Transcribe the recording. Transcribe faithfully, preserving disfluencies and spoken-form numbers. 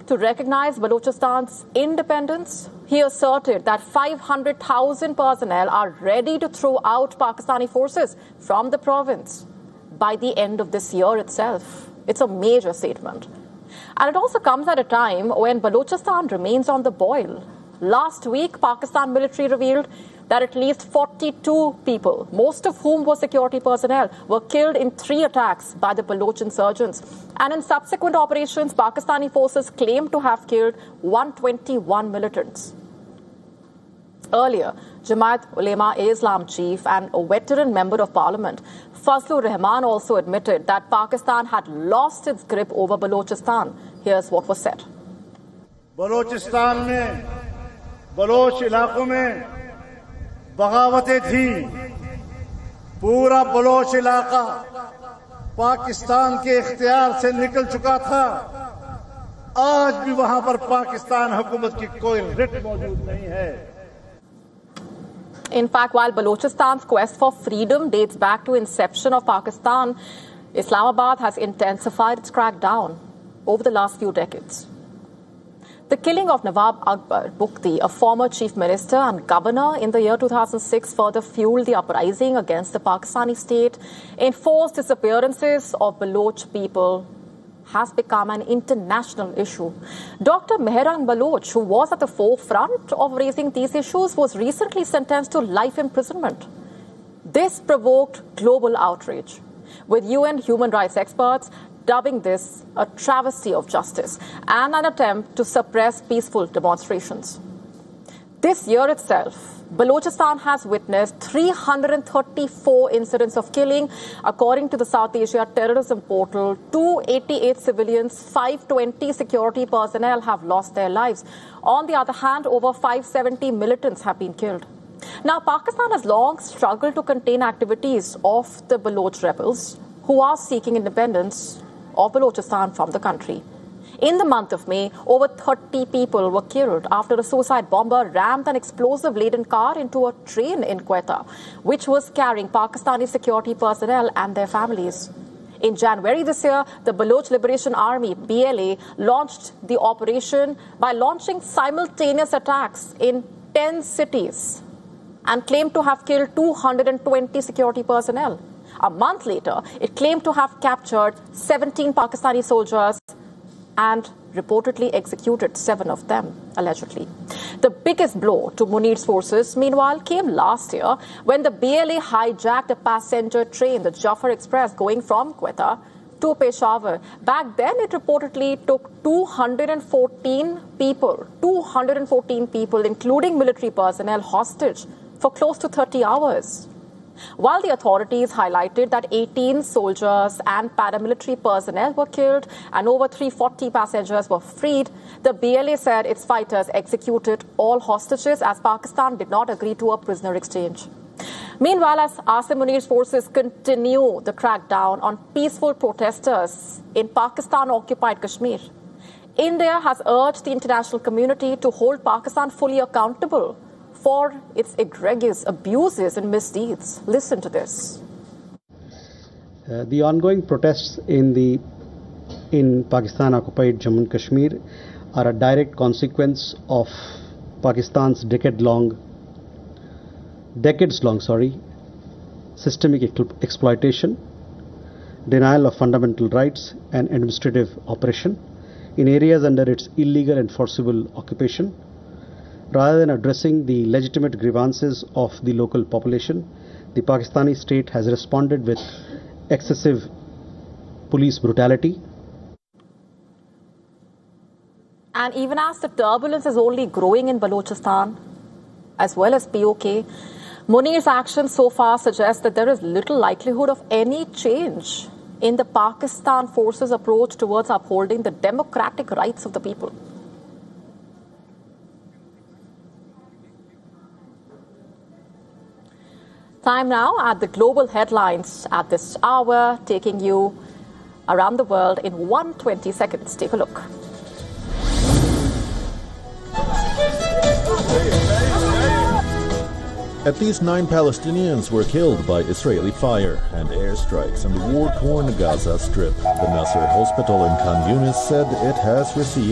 to recognize Balochistan's independence. He asserted that five hundred thousand personnel are ready to throw out Pakistani forces from the province by the end of this year itself. It's a major statement. And it also comes at a time when Balochistan remains on the boil. Last week, Pakistan military revealed that at least forty-two people, most of whom were security personnel, were killed in three attacks by the Baloch insurgents. And in subsequent operations, Pakistani forces claimed to have killed one hundred twenty-one militants. Earlier, Jamaat Ulema-e-Islam chief and a veteran member of parliament, Fazlur Rahman, also admitted that Pakistan had lost its grip over Balochistan. Here's what was said. Balochistan mein, Baloch ilaqon mein बगावतें थी. पूरा Bloch इलाका पाकिस्तान के इख्तियार से निकल चुका था. आज भी वहां पर पाकिस्तान हुकूमत की कोई रिट मौजूद नहीं है. In fact, while Balochistan's quest for freedom dates back to inception of Pakistan, Islamabad has intensified its crackdown over the last few decades. The killing of Nawab Akbar Bukhti, a former chief minister and governor in the year two thousand six, further fueled the uprising against the Pakistani state. Enforced disappearances of Baloch people has become an international issue. Doctor Mehran Baloch, who was at the forefront of raising these issues, was recently sentenced to life imprisonment. This provoked global outrage, with U N human rights experts dubbing this a travesty of justice and an attempt to suppress peaceful demonstrations. This year itself, Balochistan has witnessed three hundred thirty-four incidents of killing. According to the South Asia Terrorism Portal, two hundred eighty-eight civilians, five hundred twenty security personnel have lost their lives. On the other hand, over five hundred seventy militants have been killed. Now, Pakistan has long struggled to contain activities of the Baloch rebels who are seeking independence of Balochistan from the country. In the month of May, over thirty people were killed after a suicide bomber rammed an explosive-laden car into a train in Quetta, which was carrying Pakistani security personnel and their families. In January this year, the Baloch Liberation Army, B L A, launched the operation by launching simultaneous attacks in ten cities and claimed to have killed two hundred twenty security personnel. A month later, it claimed to have captured seventeen Pakistani soldiers and reportedly executed seven of them, allegedly. The biggest blow to Munir's forces, meanwhile, came last year when the B L A hijacked a passenger train, the Jafar Express, going from Quetta to Peshawar. Back then, it reportedly took two hundred fourteen people, two hundred fourteen people, including military personnel, hostage for close to thirty hours. While the authorities highlighted that eighteen soldiers and paramilitary personnel were killed and over three hundred forty passengers were freed, the B L A said its fighters executed all hostages as Pakistan did not agree to a prisoner exchange. Meanwhile, as Asim Munir's forces continue the crackdown on peaceful protesters in Pakistan-occupied Kashmir, India has urged the international community to hold Pakistan fully accountable for its egregious abuses and misdeeds. Listen to this. Uh, the ongoing protests in the in Pakistan-occupied Jammu and Kashmir are a direct consequence of Pakistan's decade-long, decades-long, sorry, systemic exploitation, denial of fundamental rights, and administrative oppression in areas under its illegal and forcible occupation. Rather than addressing the legitimate grievances of the local population, the Pakistani state has responded with excessive police brutality. And even as the turbulence is only growing in Balochistan, as well as P O K, Munir's actions so far suggest that there is little likelihood of any change in the Pakistan forces' approach towards upholding the democratic rights of the people. Time now at the global headlines at this hour, taking you around the world in one hundred twenty seconds. Take a look. At least nine Palestinians were killed by Israeli fire and airstrikes in the war-torn Gaza Strip. The Nasser Hospital in Khan Yunis said it has received